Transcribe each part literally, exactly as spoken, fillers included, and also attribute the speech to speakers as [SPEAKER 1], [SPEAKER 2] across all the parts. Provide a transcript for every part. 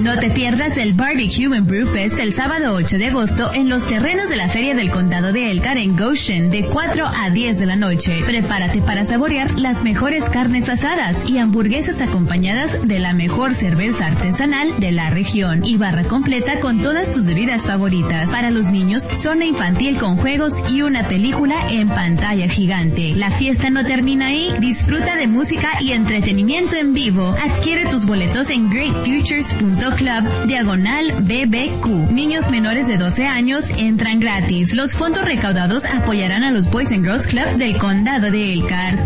[SPEAKER 1] No te pierdas el Barbecue and Brew Fest el sábado ocho de agosto en los terrenos de la Feria del Condado de Elkhart en Goshen de cuatro a diez de la noche. Prepárate para saborear las mejores carnes asadas y hamburguesas acompañadas de la mejor cerveza artesanal de la región y barra completa con todas tus bebidas favoritas. Para los niños, zona infantil con juegos y una película en pantalla gigante. La fiesta no termina ahí. Disfruta de música y entretenimiento en vivo. Adquiere tus boletos en great futures punto club diagonal B B Q. Niños menores de doce años entran gratis. Los fondos recaudados apoyarán a los Boys and Girls Club del Condado de Elkhart.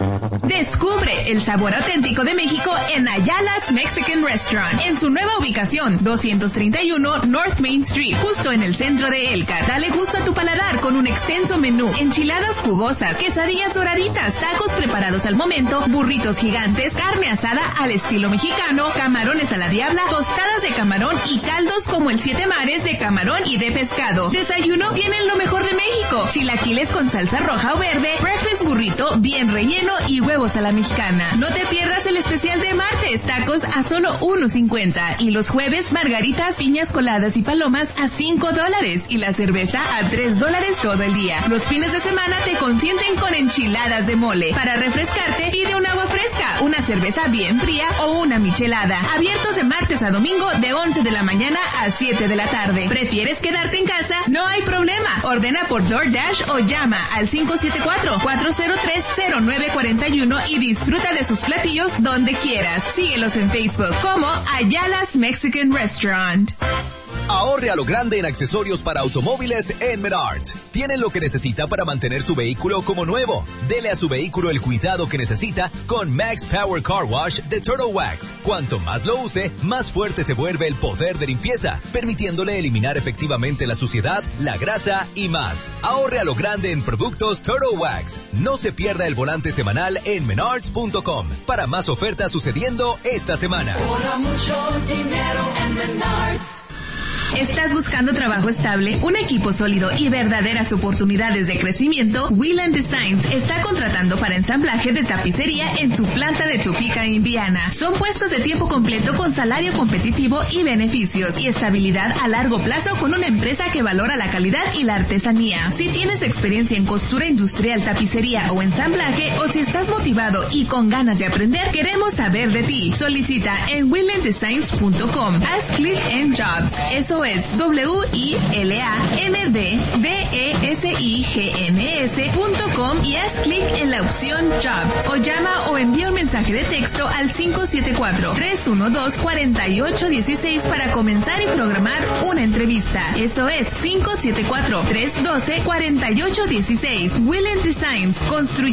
[SPEAKER 2] Descubre el sabor auténtico de México en Ayala's Mexican Restaurant, en su nueva ubicación, doscientos treinta y uno North Main Street, justo en el centro de Elkhart. Dale gusto a tu paladar con un extenso menú, enchiladas jugosas, quesadillas doraditas, tacos preparados al momento, burritos gigantes, carne asada al estilo mexicano, camarones a la diabla, tostadas de camarón y caldos como el Siete Mares de camarón y de pescado. Desayuno, tienen lo mejor de México, chilaquiles con salsa roja o verde, breakfast burrito bien relleno y huevos a la mexicana. No te pierdas el especial de martes, tacos a solo uno cincuenta, y los jueves margaritas, piñas coladas y palomas a cinco dólares y la cerveza a tres dólares todo el día. Los fines de semana te consienten con enchiladas de mole. Para refrescarte, pide un agua fresca, una cerveza bien fría o una michelada. Abiertos de martes a domingo de once de la mañana a siete de la tarde. ¿Prefieres quedarte en casa? No hay problema. Ordena por DoorDash o llama al cinco siete cuatro, cuatro cero tres, cero nueve cuatro uno y disfruta de sus platillos donde quieras. Síguelos en Facebook como Ayala's Mexican Restaurant.
[SPEAKER 3] Ahorre a lo grande en accesorios para automóviles en Menards. Tienen lo que necesita para mantener su vehículo como nuevo. Dele a su vehículo el cuidado que necesita con Max Power Car Wash de Turtle Wax. Cuanto más lo use, más fuerte se vuelve el poder de limpieza, permitiéndole eliminar efectivamente la suciedad, la grasa y más. Ahorre a lo grande en productos Turtle Wax. No se pierda el volante semanal en menards punto com para más ofertas sucediendo esta semana.
[SPEAKER 4] Ahorra mucho dinero en Menards.
[SPEAKER 2] ¿Estás buscando trabajo estable, un equipo sólido y verdaderas oportunidades de crecimiento? Wheeland Designs está contratando para ensamblaje de tapicería en su planta de Topeka, Indiana. Son puestos de tiempo completo con salario competitivo y beneficios y estabilidad a largo plazo con una empresa que valora la calidad y la artesanía. Si tienes experiencia en costura industrial, tapicería o ensamblaje, o si estás motivado y con ganas de aprender, queremos saber de ti. Solicita en wheeland designs punto com. Haz clic en Jobs. Eso es W I L A N D D E S I G N S punto com y haz clic en la opción Jobs o llama o envía un mensaje de texto al cinco siete cuatro, tres uno dos, cuatro ocho uno seis para comenzar y programar una entrevista. Eso es cinco siete cuatro, tres uno dos, cuatro ocho uno seis. Wheeland Designs, construyendo